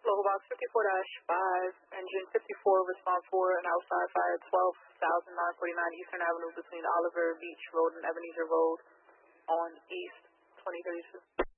Local box 54-5, engine 54, response 4, an outside fire 12,949 Eastern Avenue between Oliver Beach Road and Ebenezer Road on East 2032.